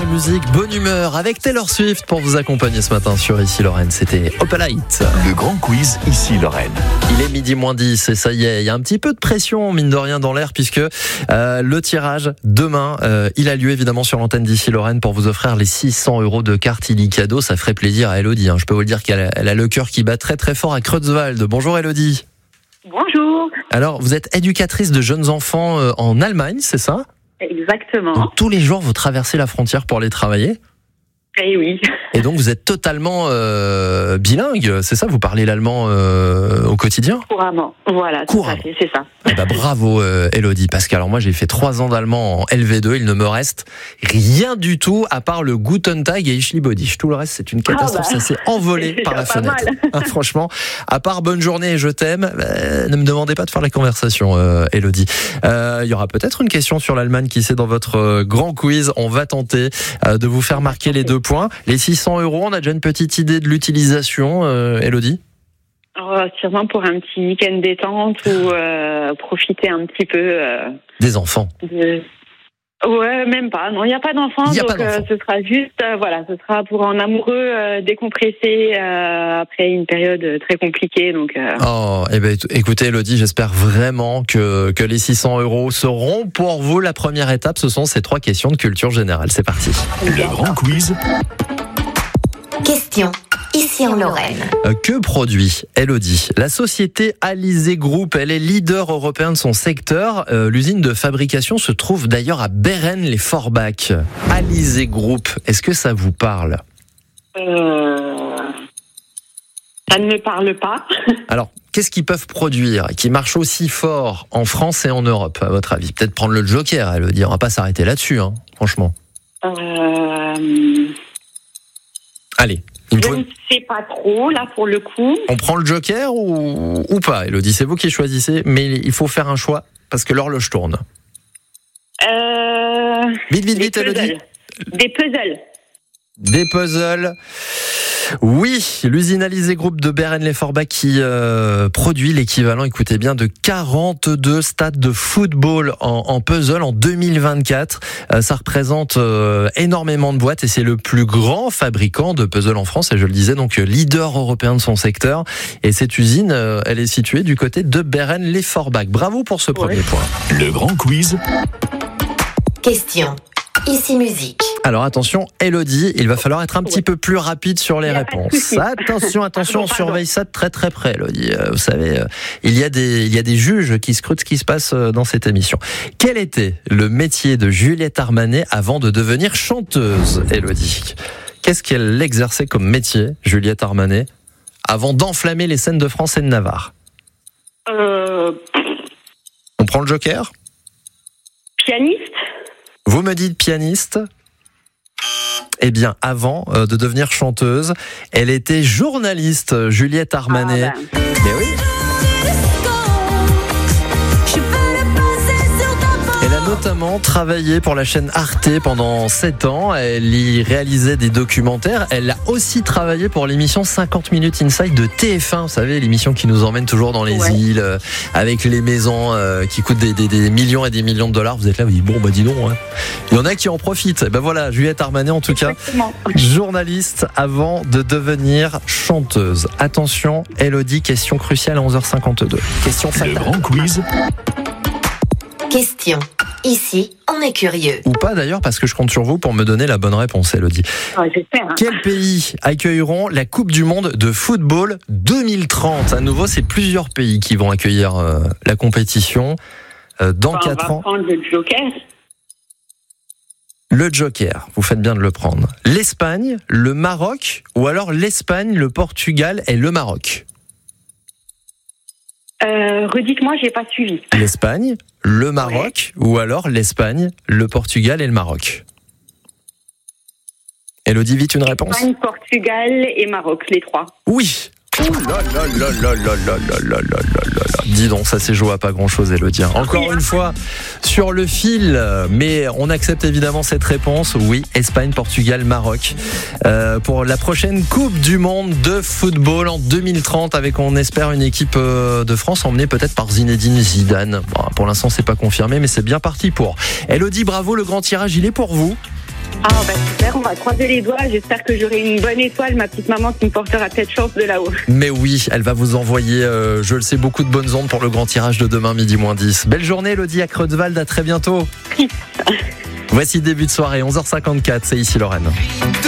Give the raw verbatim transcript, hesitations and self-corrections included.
musique, bonne humeur avec Taylor Swift pour vous accompagner ce matin sur Ici Lorraine. C'était Opalite. Le grand quiz Ici Lorraine. Il est midi moins dix et ça y est, il y a un petit peu de pression mine de rien dans l'air puisque euh, le tirage demain, euh, il a lieu évidemment sur l'antenne d'Ici Lorraine pour vous offrir les six cents euros de carte Illy cadeau. Ça ferait plaisir à Elodie. Hein. Je peux vous le dire qu'elle a, elle a le cœur qui bat très très fort à Creutzwald. Bonjour Elodie. Bonjour. Alors, vous êtes éducatrice de jeunes enfants euh, en Allemagne, c'est ça ? Exactement. Donc, tous les jours, vous traversez la frontière pour aller travailler ? Eh oui. Et donc, vous êtes totalement euh, bilingue, c'est ça ? Vous parlez l'allemand euh, au quotidien ? Couramment. Voilà, Couramment. tout à fait, c'est ça. Eh ben, bravo euh, Elodie, parce que alors moi j'ai fait trois ans d'allemand en L V deux, il ne me reste rien du tout à part le Guten Tag et Ich liebe dich. Tout le reste c'est une catastrophe, ah bah. ça s'est envolé C'est par la pas fenêtre. mal. Franchement, à part bonne journée et je t'aime, bah, ne me demandez pas de faire la conversation euh, Elodie. Euh, il y aura peut-être une question sur l'Allemagne qui c'est dans votre euh, grand quiz. On va tenter euh, de vous faire marquer les deux points. Les six cents euros, on a déjà une petite idée de l'utilisation, euh, Elodie ? Oh, sûrement pour un petit week-end détente ou euh, profiter un petit peu euh, des enfants. De... Ouais, même pas. Non, il n'y a pas d'enfants, y a donc pas d'enfants. Euh, ce sera juste, euh, voilà, ce sera pour un amoureux euh, décompressé euh, après une période très compliquée. Donc. Euh... Oh, eh ben, écoutez, Elodie, j'espère vraiment que que les six cents euros seront pour vous la première étape. Ce sont ces trois questions de culture générale. C'est parti. Le grand quiz. Question. Ici en Lorraine. Euh, que produit, Elodie, la société Alizé Group? Elle est leader européen de son secteur. Euh, l'usine de fabrication se trouve d'ailleurs à Bérennes-les-Forbach. Alizé Group, est-ce que ça vous parle? Euh... Ça ne me parle pas. Alors, qu'est-ce qu'ils peuvent produire qui marche aussi fort en France et en Europe, à votre avis? Peut-être prendre le joker, Elodie. On va pas s'arrêter là-dessus, hein, franchement. Euh... Allez. Je ne sais pas trop, là, pour le coup. On prend le joker ou, ou pas, Elodie? C'est vous qui choisissez, mais il faut faire un choix, parce que l'horloge tourne. Euh... Vite, vite, vite, Elodie. Des puzzles. Des puzzles. Oui, l'usine Alizé Group de Bérennes-les-Forbach qui euh, produit l'équivalent, écoutez bien, de quarante-deux stades de football en, en puzzle en deux mille vingt-quatre. Euh, ça représente euh, énormément de boîtes et c'est le plus grand fabricant de puzzles en France. Et je le disais, donc leader européen de son secteur. Et cette usine, euh, elle est située du côté de Bérennes-les-Forbach. Bravo pour ce premier ouais. point. Le grand quiz. Question. Ici musique. Alors attention, Elodie, il va falloir être un petit ouais. peu plus rapide sur les réponses. Attention, attention, on surveille ça de très très près, Elodie. Vous savez, il y a des il y a des juges qui scrutent ce qui se passe dans cette émission. Quel était le métier de Juliette Armanet avant de devenir chanteuse, Elodie? Qu'est-ce qu'elle exerçait comme métier, Juliette Armanet, avant d'enflammer les scènes de France et de Navarre? Euh... On prend le joker? Pianiste. Vous me dites pianiste? Eh bien, avant euh, de devenir chanteuse, elle était journaliste, Juliette Armanet. Ah ben. Mais oui. Elle a notamment travaillé pour la chaîne Arte pendant sept ans. Elle y réalisait des documentaires. Elle a aussi travaillé pour l'émission cinquante minutes Inside de T F un. Vous savez, l'émission qui nous emmène toujours dans les ouais. îles, euh, avec les maisons euh, qui coûtent des, des, des millions et des millions de dollars. Vous êtes là, vous dites, bon, bah dis donc. Hein. Il y en a qui en profitent. Et ben voilà, Juliette Armanet, en tout Exactement. cas, journaliste avant de devenir chanteuse. Attention, Elodie, question cruciale à onze heures cinquante-deux. Question fatale. Le grand quiz. Question. Ici, on est curieux. Ou pas d'ailleurs, parce que je compte sur vous pour me donner la bonne réponse, Elodie. Ouais, j'espère. Hein. Quels pays accueilleront la Coupe du Monde de football deux mille trente? À nouveau, c'est plusieurs pays qui vont accueillir euh, la compétition euh, dans enfin, quatre ans. On va prendre le joker. Le joker, vous faites bien de le prendre. L'Espagne, le Maroc, ou alors l'Espagne, le Portugal et le Maroc? Euh, redites-moi, j'ai pas suivi. L'Espagne, le Maroc, ouais. ou alors l'Espagne, le Portugal et le Maroc. Elodie, vite une réponse. Espagne, Portugal et Maroc, les trois. Oui. Ouh là là là là là là là là là là là. Dis donc, ça s'est joué à pas grand-chose, Elodie. Encore une fois, sur le fil, mais on accepte évidemment cette réponse. Oui, Espagne, Portugal, Maroc. Euh, pour la prochaine Coupe du Monde de football en deux mille trente, avec, on espère, une équipe de France emmenée peut-être par Zinedine Zidane. Bon, pour l'instant, c'est pas confirmé, mais c'est bien parti pour. Elodie, bravo, le grand tirage, il est pour vous. Ah bah super, on va croiser les doigts. J'espère que j'aurai une bonne étoile, ma petite maman qui me portera peut-être chance de là-haut. Mais oui, elle va vous envoyer, euh, je le sais, beaucoup de bonnes ondes pour le grand tirage de demain midi moins dix. Belle journée, Elodie à Creuswald, à très bientôt. Voici début de soirée, onze heures cinquante-quatre, c'est ici Lorraine.